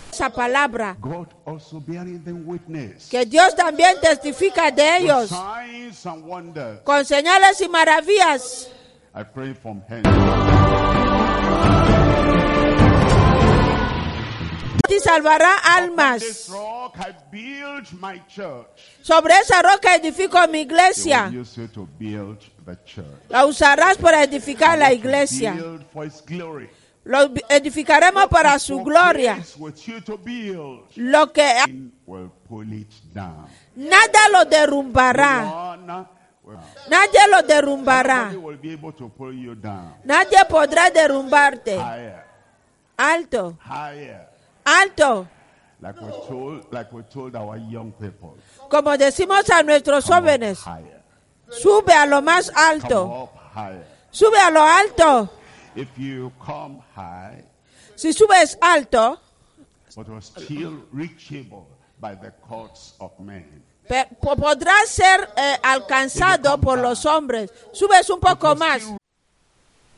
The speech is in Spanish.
esa palabra, God also bearing them witness. que Dios también testifica de With ellos signs and wonders. con señales y maravillas. I pray from hence. Y salvará Upon almas. this rock I build my church. Sobre esa roca edifico mi He iglesia. will use it to build the church. La usarás para edificar la iglesia. Build for his glory. Lo edificaremos para su gloria. Place with you to build. Lo que Will pull it down. nada lo derrumbará. None will- Nadie lo derrumbará. Nobody will be able to pull you down. Nadie podrá derrumbarte. Higher, Alto, higher. alto. Like we told our young people. Como decimos a nuestros Come up jóvenes, higher. sube a lo más Come alto. up higher. Sube a lo alto. If you come high, Si subes alto, but are still reachable by the courts of men. podrás ser alcanzado por los hombres. Subes un poco más.